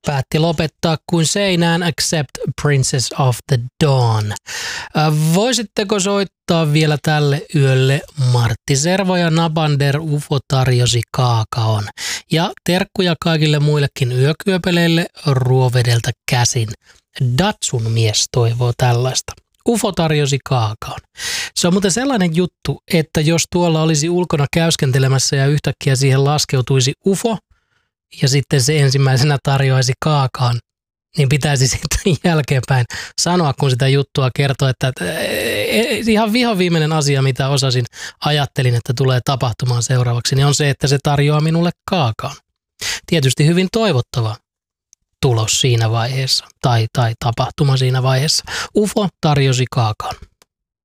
päätti lopettaa kuin seinään Accept Princess of the Dawn. Voisitteko soittaa vielä tälle yölle? Martti Servo ja Nabander UFO tarjosi kaakaon. Ja terkkuja kaikille muillekin yökyöpeleille Ruovedeltä käsin. Datsun mies toivoo tällaista. UFO tarjosi kaakaon. Se on muuten sellainen juttu, että jos tuolla olisi ulkona käyskentelemässä ja yhtäkkiä siihen laskeutuisi UFO ja sitten se ensimmäisenä tarjoaisi kaakaon, niin pitäisi sitten jälkeenpäin sanoa, kun sitä juttua kertoo, että ihan vihoviimeinen asia, mitä ajattelin, että tulee tapahtumaan seuraavaksi, niin on se, että se tarjoaa minulle kaakaon. Tietysti hyvin toivottava tulos siinä vaiheessa tai tapahtuma siinä vaiheessa. UFO tarjosi kaakaon.